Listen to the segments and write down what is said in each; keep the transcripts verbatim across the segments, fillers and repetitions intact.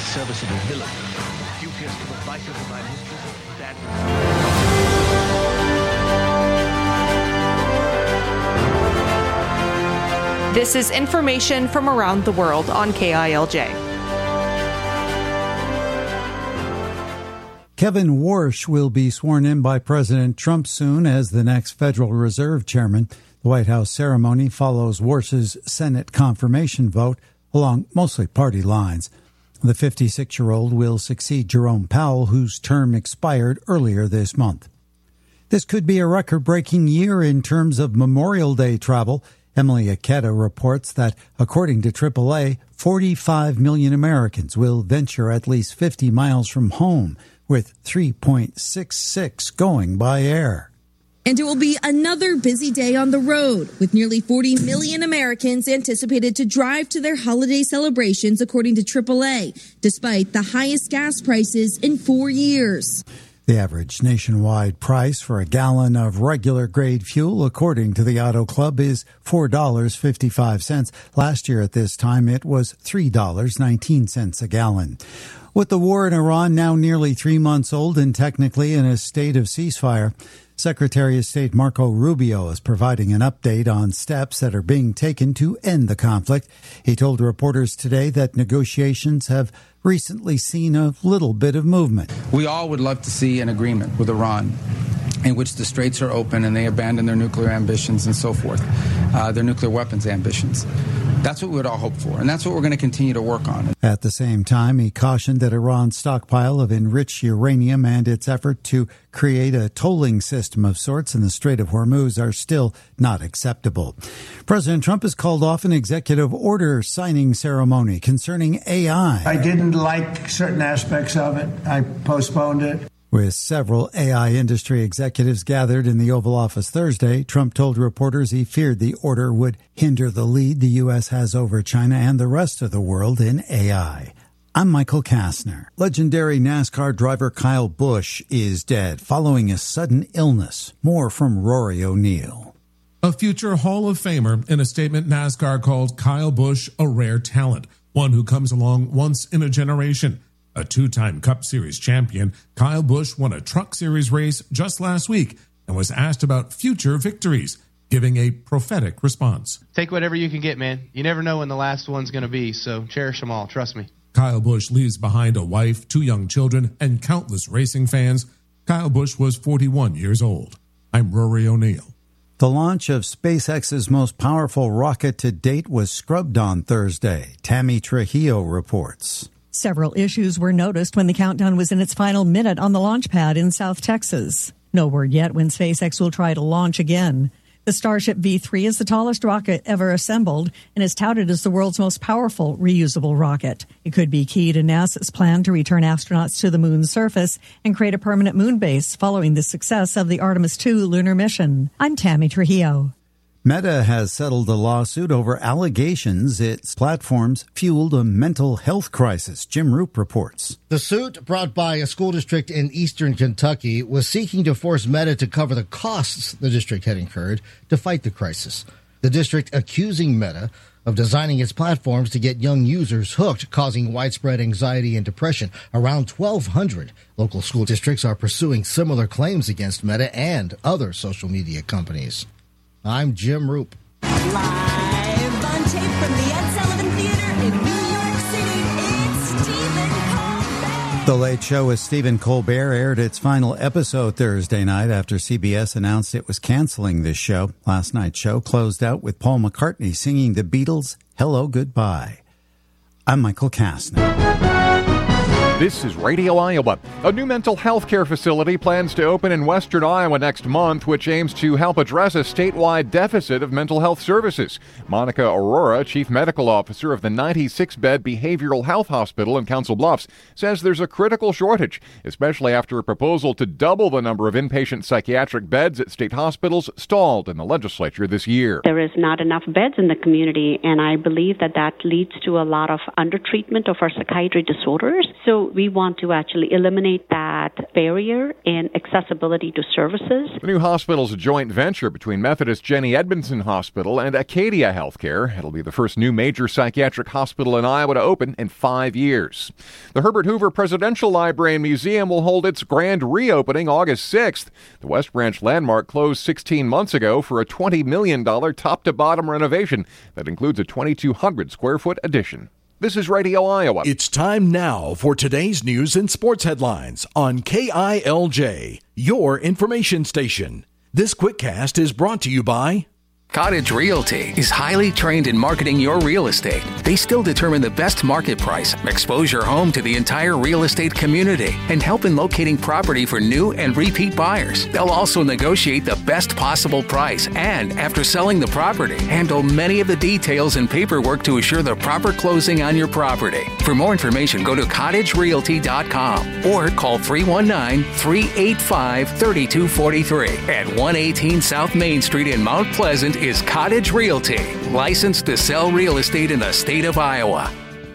serviceable villain, dubious to the vices of my mistress, bad. This is information from around the world on K I L J. Kevin Warsh will be sworn in by President Trump soon as the next Federal Reserve chairman. The White House ceremony follows Warsh's Senate confirmation vote along mostly party lines. The fifty-six-year-old will succeed Jerome Powell, whose term expired earlier this month. This could be a record-breaking year in terms of Memorial Day travel. Emily Aketa reports that, according to triple A, forty-five million Americans will venture at least fifty miles from home, with three point six six going by air. And it will be another busy day on the road, with nearly forty million Americans anticipated to drive to their holiday celebrations, according to triple A, despite the highest gas prices in four years. The average nationwide price for a gallon of regular grade fuel, according to the Auto Club, is four dollars and fifty-five cents. Last year at this time, it was three dollars and nineteen cents a gallon. With the war in Iran now nearly three months old and technically in a state of ceasefire, Secretary of State Marco Rubio is providing an update on steps that are being taken to end the conflict. He told reporters today that negotiations have recently seen a little bit of movement. We all would love to see an agreement with Iran in which the straits are open and they abandon their nuclear ambitions and so forth, uh, their nuclear weapons ambitions. That's what we would all hope for, and that's what we're going to continue to work on. At the same time, he cautioned that Iran's stockpile of enriched uranium and its effort to create a tolling system of sorts in the Strait of Hormuz are still not acceptable. President Trump has called off an executive order signing ceremony concerning A I. I didn't like certain aspects of it. I postponed it. With several A I industry executives gathered in the Oval Office Thursday, Trump told reporters he feared the order would hinder the lead the U S has over China and the rest of the world in A I. I'm Michael Kastner. Legendary NASCAR driver Kyle Busch is dead following a sudden illness. More from Rory O'Neill. A future Hall of Famer, in a statement, NASCAR called Kyle Busch a rare talent, one who comes along once in a generation. A two-time Cup Series champion, Kyle Busch won a Truck Series race just last week and was asked about future victories, giving a prophetic response. Take whatever you can get, man. You never know when the last one's going to be, so cherish them all. Trust me. Kyle Busch leaves behind a wife, two young children, and countless racing fans. Kyle Busch was forty-one years old. I'm Rory O'Neill. The launch of SpaceX's most powerful rocket to date was scrubbed on Thursday. Tammy Trujillo reports. Several issues were noticed when the countdown was in its final minute on the launch pad in South Texas. No word yet when SpaceX will try to launch again. The Starship V three is the tallest rocket ever assembled and is touted as the world's most powerful reusable rocket. It could be key to NASA's plan to return astronauts to the moon's surface and create a permanent moon base following the success of the Artemis two lunar mission. I'm Tammy Trujillo. Meta has settled a lawsuit over allegations its platforms fueled a mental health crisis. Jim Roop reports. The suit, brought by a school district in eastern Kentucky, was seeking to force Meta to cover the costs the district had incurred to fight the crisis. The district accusing Meta of designing its platforms to get young users hooked, causing widespread anxiety and depression. Around twelve hundred local school districts are pursuing similar claims against Meta and other social media companies. I'm Jim Roop. Live on tape from the Ed Sullivan Theater in New York City, it's Stephen Colbert. The Late Show with Stephen Colbert aired its final episode Thursday night after C B S announced it was canceling this show. Last night's show closed out with Paul McCartney singing the Beatles' Hello, Goodbye. I'm Michael Kastner. This is Radio Iowa. A new mental health care facility plans to open in western Iowa next month, which aims to help address a statewide deficit of mental health services. Monica Aurora, chief medical officer of the ninety-six bed Behavioral Health Hospital in Council Bluffs, says there's a critical shortage, especially after a proposal to double the number of inpatient psychiatric beds at state hospitals stalled in the legislature this year. There is not enough beds in the community, and I believe that that leads to a lot of undertreatment of our psychiatry disorders. So So we want to actually eliminate that barrier in accessibility to services. The new hospital is a joint venture between Methodist Jenny Edmondson Hospital and Acadia Healthcare. It'll be the first new major psychiatric hospital in Iowa to open in five years. The Herbert Hoover Presidential Library and Museum will hold its grand reopening August sixth. The West Branch landmark closed sixteen months ago for a twenty million dollars top-to-bottom renovation that includes a twenty-two hundred square foot addition. This is Radio Iowa. It's time now for today's news and sports headlines on K I L J, your information station. This QuickCast is brought to you by Cottage Realty is highly trained in marketing your real estate. They still determine the best market price, expose your home to the entire real estate community, and help in locating property for new and repeat buyers. They'll also negotiate the best possible price and, after selling the property, handle many of the details and paperwork to assure the proper closing on your property. For more information, go to cottage realty dot com or call three one nine, three eight five, three two four three. At one eighteen South Main Street in Mount Pleasant is Cottage Realty, licensed to sell real estate in the state of Iowa.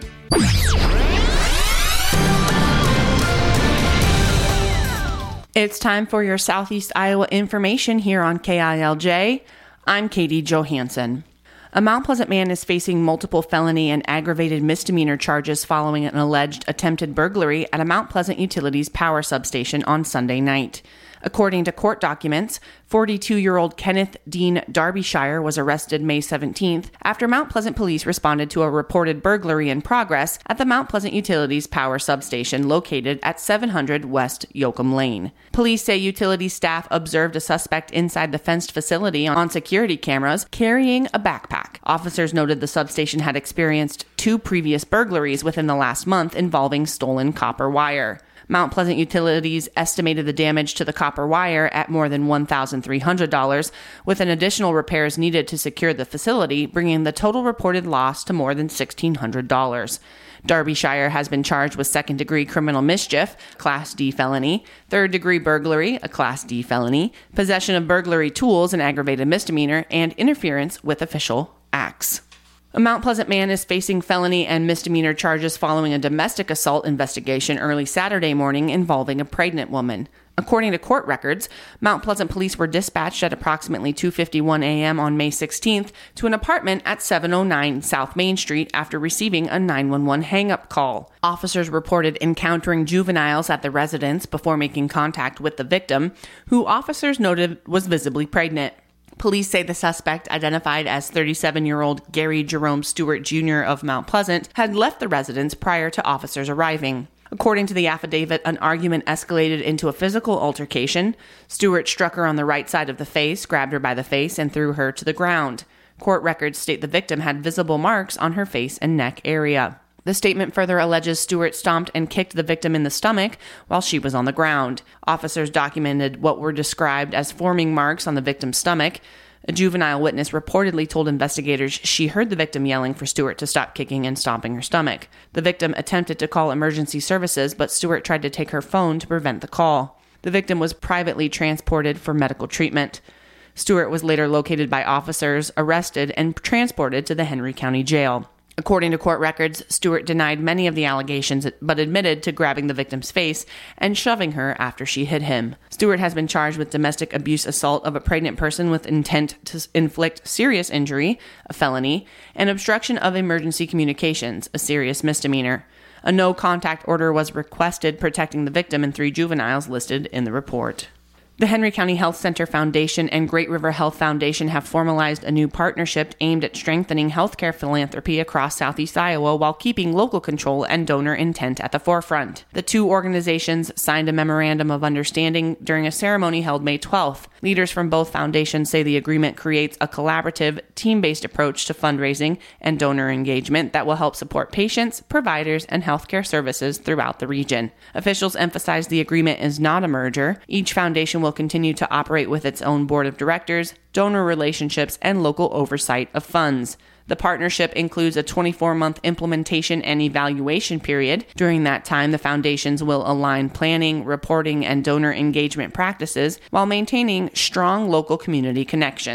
It's time for your Southeast Iowa information here on K I L J. I'm Katie Johansson. A Mount Pleasant man is facing multiple felony and aggravated misdemeanor charges following an alleged attempted burglary at a Mount Pleasant Utilities power substation on Sunday night. According to court documents, forty-two-year-old Kenneth Dean Darbyshire was arrested May seventeenth after Mount Pleasant police responded to a reported burglary in progress at the Mount Pleasant Utilities power substation located at seven hundred West Yoakum Lane. Police say utility staff observed a suspect inside the fenced facility on security cameras carrying a backpack. Officers noted the substation had experienced two previous burglaries within the last month involving stolen copper wire. Mount Pleasant Utilities estimated the damage to the copper wire at more than one thousand three hundred dollars, with an additional repairs needed to secure the facility, bringing the total reported loss to more than sixteen hundred dollars. Darbyshire has been charged with second-degree criminal mischief, Class D felony, third-degree burglary, a Class D felony, possession of burglary tools, an aggravated misdemeanor, and interference with official acts. A Mount Pleasant man is facing felony and misdemeanor charges following a domestic assault investigation early Saturday morning involving a pregnant woman. According to court records, Mount Pleasant police were dispatched at approximately two fifty-one a.m. on May sixteenth to an apartment at seven oh nine South Main Street after receiving a nine one one hang-up call. Officers reported encountering juveniles at the residence before making contact with the victim, who officers noted was visibly pregnant. Police say the suspect, identified as thirty-seven-year-old Gary Jerome Stewart Junior of Mount Pleasant, had left the residence prior to officers arriving. According to the affidavit, an argument escalated into a physical altercation. Stewart struck her on the right side of the face, grabbed her by the face, and threw her to the ground. Court records state the victim had visible marks on her face and neck area. The statement further alleges Stewart stomped and kicked the victim in the stomach while she was on the ground. Officers documented what were described as forming marks on the victim's stomach. A juvenile witness reportedly told investigators she heard the victim yelling for Stewart to stop kicking and stomping her stomach. The victim attempted to call emergency services, but Stewart tried to take her phone to prevent the call. The victim was privately transported for medical treatment. Stewart was later located by officers, arrested, and transported to the Henry County Jail. According to court records, Stewart denied many of the allegations but admitted to grabbing the victim's face and shoving her after she hit him. Stewart has been charged with domestic abuse assault of a pregnant person with intent to inflict serious injury, a felony, and obstruction of emergency communications, a serious misdemeanor. A no-contact order was requested protecting the victim and three juveniles listed in the report. The Henry County Health Center Foundation and Great River Health Foundation have formalized a new partnership aimed at strengthening healthcare philanthropy across Southeast Iowa while keeping local control and donor intent at the forefront. The two organizations signed a memorandum of understanding during a ceremony held May twelfth. Leaders from both foundations say the agreement creates a collaborative, team-based approach to fundraising and donor engagement that will help support patients, providers, and healthcare services throughout the region. Officials emphasize the agreement is not a merger. Each foundation will continue to operate with its own board of directors, donor relationships, and local oversight of funds. The partnership includes a twenty-four month implementation and evaluation period. During that time, the foundations will align planning, reporting, and donor engagement practices while maintaining strong local community connections.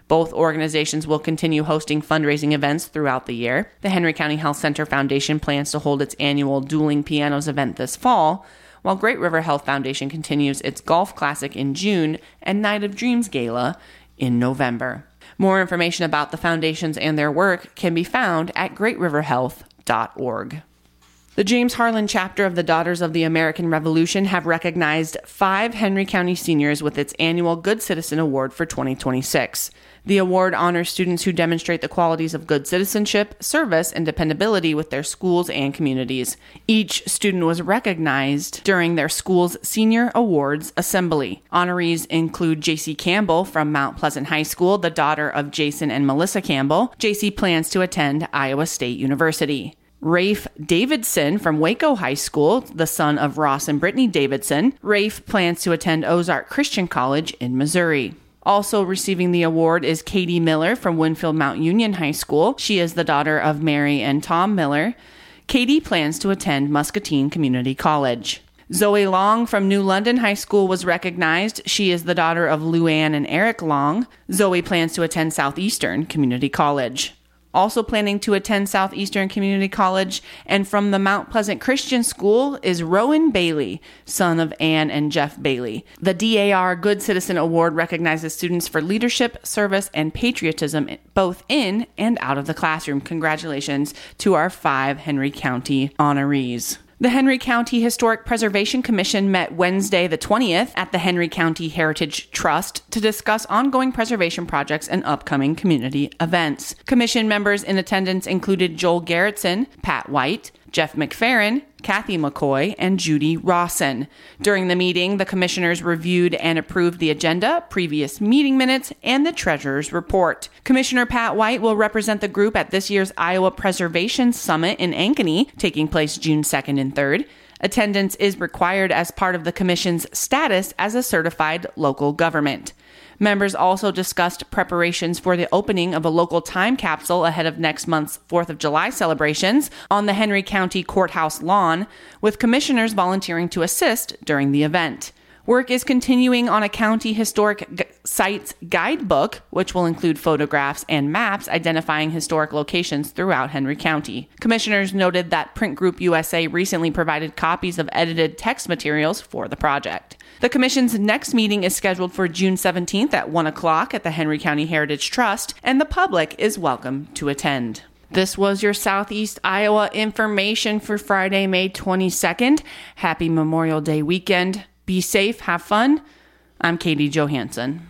Both organizations will continue hosting fundraising events throughout the year. The Henry County Health Center Foundation plans to hold its annual Dueling Pianos event this fall, while Great River Health Foundation continues its Golf Classic in June and Night of Dreams Gala in November. More information about the foundations and their work can be found at great river health dot org. The James Harlan chapter of the Daughters of the American Revolution have recognized five Henry County seniors with its annual Good Citizen Award for twenty twenty-six. The award honors students who demonstrate the qualities of good citizenship, service, and dependability with their schools and communities. Each student was recognized during their school's Senior Awards Assembly. Honorees include J C Campbell from Mount Pleasant High School, the daughter of Jason and Melissa Campbell. J C plans to attend Iowa State University. Rafe Davidson from Waco High School, the son of Ross and Brittany Davidson. Rafe plans to attend Ozark Christian College in Missouri. Also receiving the award is Katie Miller from Winfield Mount Union High School. She is the daughter of Mary and Tom Miller. Katie plans to attend Muscatine Community College. Zoe Long from New London High School was recognized. She is the daughter of Luann and Eric Long. Zoe plans to attend Southeastern Community College. Also planning to attend Southeastern Community College and from the Mount Pleasant Christian School is Rowan Bailey, son of Ann and Jeff Bailey. The D A R Good Citizen Award recognizes students for leadership, service, and patriotism both in and out of the classroom. Congratulations to our five Henry County honorees. The Henry County Historic Preservation Commission met Wednesday the twentieth at the Henry County Heritage Trust to discuss ongoing preservation projects and upcoming community events. Commission members in attendance included Joel Garrettson, Pat White, Jeff McFerrin, Kathy McCoy, and Judy Rawson. During the meeting, the commissioners reviewed and approved the agenda, previous meeting minutes, and the treasurer's report. Commissioner Pat White will represent the group at this year's Iowa Preservation Summit in Ankeny, taking place June second and third. Attendance is required as part of the commission's status as a certified local government. Members also discussed preparations for the opening of a local time capsule ahead of next month's fourth of July celebrations on the Henry County Courthouse lawn, with commissioners volunteering to assist during the event. Work is continuing on a county historic g- sites guidebook, which will include photographs and maps identifying historic locations throughout Henry County. Commissioners noted that Print Group U S A recently provided copies of edited text materials for the project. The Commission's next meeting is scheduled for June seventeenth at one o'clock at the Henry County Heritage Trust, and the public is welcome to attend. This was your Southeast Iowa information for Friday, May twenty-second. Happy Memorial Day weekend. Be safe, have fun. I'm Katie Johansson.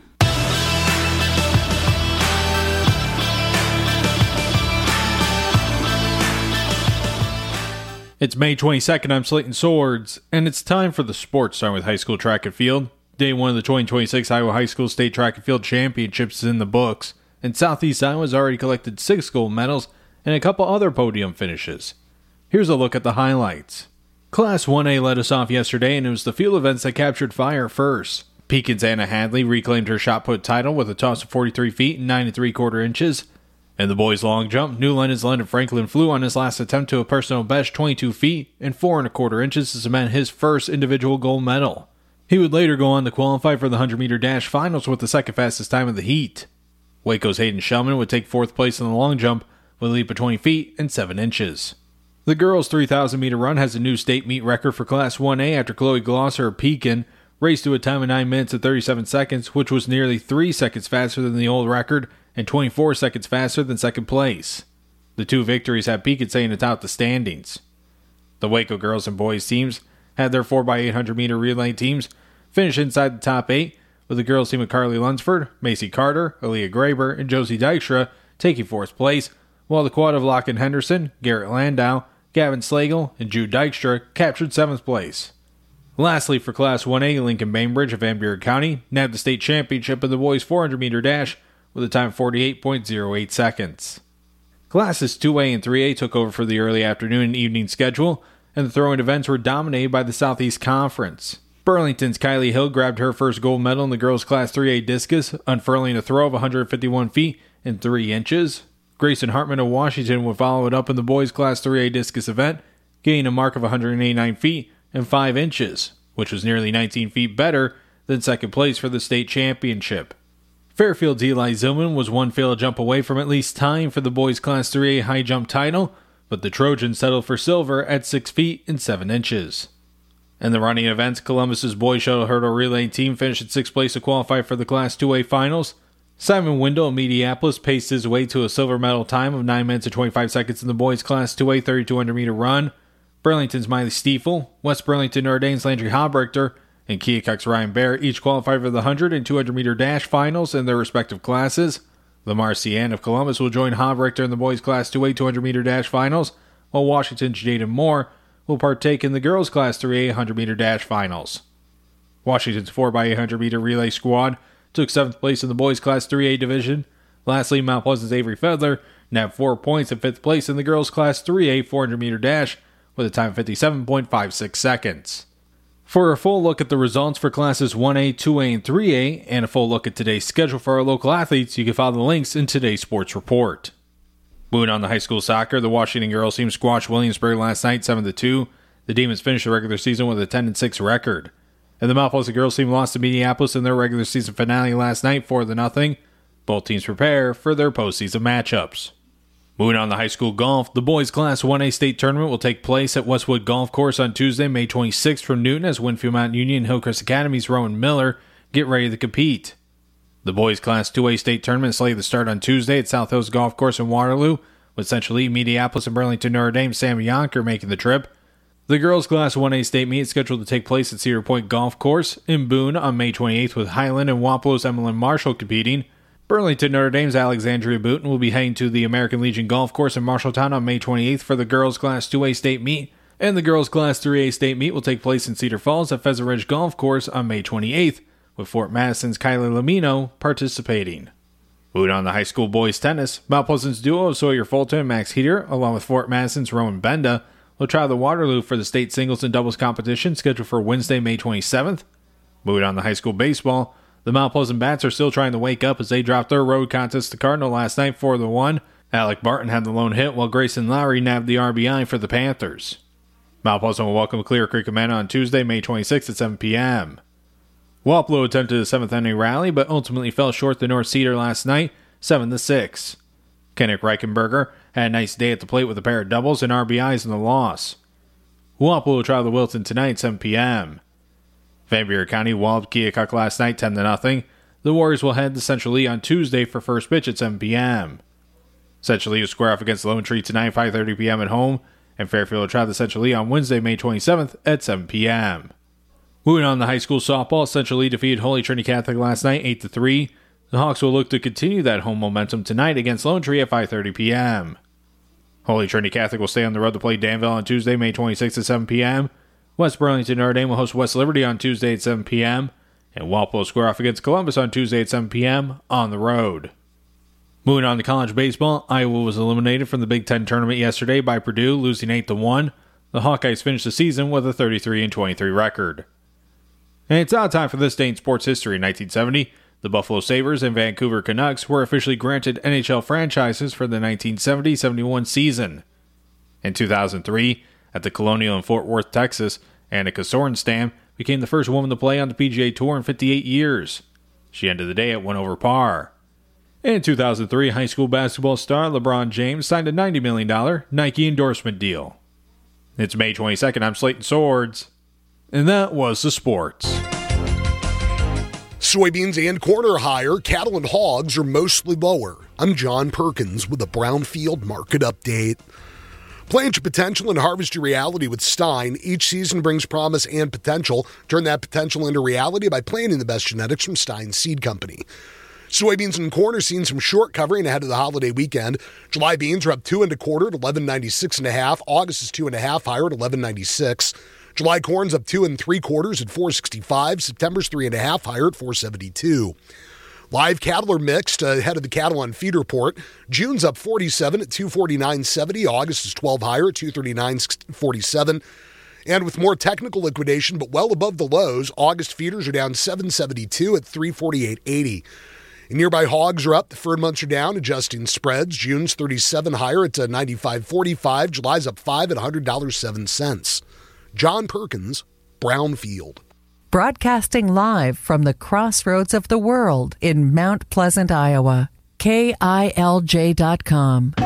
It's May twenty-second, I'm Slayton Swords, and it's time for the sports, starting with high school track and field. Day one of the twenty twenty-six Iowa High School State Track and Field Championships is in the books, and Southeast Iowa has already collected six gold medals and a couple other podium finishes. Here's a look at the highlights. Class one A led us off yesterday, and it was the field events that captured fire first. Pekin's Anna Hadley reclaimed her shot put title with a toss of forty-three feet and nine and three quarter inches. In the boys' long jump, New London's Landon Franklin flew on his last attempt to a personal best twenty-two feet and four and a quarter inches to cement his first individual gold medal. He would later go on to qualify for the one hundred meter dash finals with the second fastest time of the heat. Waco's Hayden Shellman would take fourth place in the long jump with a leap of twenty feet and seven inches. The girls' three thousand meter run has a new state meet record for Class one A after Chloe Glosser of Pekin raced to a time of nine minutes and thirty-seven seconds, which was nearly three seconds faster than the old record and twenty-four seconds faster than second place. The two victories have Pekin staying atop the standings. The Waco girls and boys teams had their four by eight hundred meter relay teams finish inside the top eight, with the girls team of Carly Lunsford, Macy Carter, Aaliyah Graber, and Josie Dykstra taking fourth place, while the quad of Locken Henderson, Garrett Landau, Gavin Slagle, and Jude Dykstra captured seventh place. Lastly, for Class one A, Lincoln Bainbridge of Van Buren County nabbed the state championship in the boys' four hundred meter dash with a time of forty-eight point oh eight seconds. Classes two A and three A took over for the early afternoon and evening schedule, and the throwing events were dominated by the Southeast Conference. Burlington's Kylie Hill grabbed her first gold medal in the girls' Class three A discus, unfurling a throw of one hundred fifty-one feet and three inches. Grayson Hartman of Washington would follow it up in the boys' Class three A discus event, gaining a mark of one hundred eighty-nine feet and five inches, which was nearly nineteen feet better than second place for the state championship. Fairfield's Eli Zillman was one failed jump away from at least tying for the boys' Class three A high jump title, but the Trojans settled for silver at six feet and seven inches. In the running events, Columbus's boys shuttle hurdle relay team finished in sixth place to qualify for the Class two A finals. Simon Windle of Mediapolis paced his way to a silver medal time of nine minutes and twenty-five seconds in the boys' Class two A thirty-two hundred meter run. Burlington's Miley Stiefel, West Burlington Notre Dame's Landry Hobrechter, and Keokuk's Ryan Bear each qualified for the one hundred and two hundred meter dash finals in their respective classes. Lamar Cian of Columbus will join Hobrechter in the boys' Class two A two hundred meter dash finals, while Washington's Jaden Moore will partake in the girls' Class three A one hundred meter dash finals. Washington's four by eight hundred meter relay squad took seventh place in the boys' Class three A division. Lastly, Mount Pleasant's Avery Fedler nabbed four points in fifth place in the girls' Class three A four hundred meter dash with a time of fifty-seven point five six seconds. For a full look at the results for Classes one A, two A, and three A, and a full look at today's schedule for our local athletes, you can follow the links in today's sports report. Moving on to high school soccer, the Washington girls team squashed Williamsburg last night seven to two. The Demons finished the regular season with a ten and six record. And the Mount Pleasant girls team lost to Mediapolis in their regular season finale last night four to nothing. Both teams prepare for their postseason matchups. Moving on to high school golf, the boys' Class one A state tournament will take place at Westwood Golf Course on Tuesday, May twenty-sixth from Newton as Winfield Mountain Union and Hillcrest Academy's Rowan Miller get ready to compete. The boys' Class two A state tournament is slated to start on Tuesday at South Hills Golf Course in Waterloo, with Central Lee, Mediapolis, and Burlington Notre Dame's Sam Yonker making the trip. The girls' Class one A state meet is scheduled to take place at Cedar Point Golf Course in Boone on May twenty-eighth, with Highland and Wapalo's Emmeline Marshall competing. Burlington Notre Dame's Alexandria Booton will be heading to the American Legion Golf Course in Marshalltown on May twenty-eighth for the girls' Class two A state meet, and the girls' Class three A state meet will take place in Cedar Falls at Pheasant Ridge Golf Course on May twenty-eighth, with Fort Madison's Kylie Lamino participating. Moving on to high school boys tennis, Mount Pleasant's duo of Sawyer Fulton and Max Heater, along with Fort Madison's Rowan Benda, will travel to Waterloo for the state singles and doubles competition scheduled for Wednesday, May twenty-seventh. Moving on to high school baseball, the Mount Pleasant Bats are still trying to wake up as they dropped their road contest to Cardinal last night four to one. Alec Barton had the lone hit while Grayson Lowry nabbed the R B I for the Panthers. Mount Pleasant will welcome Clear Creek Amana on Tuesday, May twenty-sixth at seven p.m. Wapello attempted a seventh inning rally but ultimately fell short to North Cedar last night, seven to six. Kenneth Reichenberger had a nice day at the plate with a pair of doubles and R B Is in the loss. Wapello will travel to Wilton tonight at seven p.m. Van Buren County walloped Keokuk last night ten to nothing. The Warriors will head to Central Lee on Tuesday for first pitch at seven p.m. Central Lee will square off against Lone Tree tonight at five thirty p.m. at home, and Fairfield will travel to Central Lee on Wednesday, May twenty-seventh at seven p.m. Moving on to high school softball, Central Lee defeated Holy Trinity Catholic last night eight to three. The Hawks will look to continue that home momentum tonight against Lone Tree at five thirty p.m. Holy Trinity Catholic will stay on the road to play Danville on Tuesday, May twenty-sixth at seven p.m. West Burlington Notre Dame will host West Liberty on Tuesday at seven p.m. And Walpole will square off against Columbus on Tuesday at seven p.m. on the road. Moving on to college baseball, Iowa was eliminated from the Big Ten tournament yesterday by Purdue, losing eight to one. The Hawkeyes finished the season with a thirty-three and twenty-three record. And it's out time for this day in sports history. In nineteen seventy, the Buffalo Sabres and Vancouver Canucks were officially granted N H L franchises for the nineteen seventy seventy-one season. In two thousand three, at the Colonial in Fort Worth, Texas, Annika Sorenstam became the first woman to play on the P G A Tour in fifty-eight years. She ended the day at one over par. In two thousand three, high school basketball star LeBron James signed a ninety million dollars Nike endorsement deal. It's May twenty-second. I'm Slayton Swords. And that was the sports. Soybeans and corn are higher. Cattle and hogs are mostly lower. I'm John Perkins with a Brownfield Market Update. Plant your potential and harvest your reality with Stein. Each season brings promise and potential. Turn that potential into reality by planting the best genetics from Stein Seed Company. Soybeans and corn are seeing some short covering ahead of the holiday weekend. July beans are up two and a quarter at eleven ninety-six and a half. August is two and a half higher at eleven ninety-six. July corn's up two and three quarters at four sixty-five. September's three and a half higher at four seventy-two. Live cattle are mixed ahead of the cattle on feed report. June's up forty-seven at two forty-nine seventy. August is twelve higher at two thirty-nine forty-seven. And with more technical liquidation, but well above the lows, August feeders are down seven seventy-two at three forty-eight eighty. And nearby hogs are up. The furred months are down, adjusting spreads. June's thirty-seven higher at ninety-five forty-five. July's up five at one hundred dollars and seven cents. John Perkins, Brownfield. Broadcasting live from the crossroads of the world in Mount Pleasant, Iowa. K I L J dot com.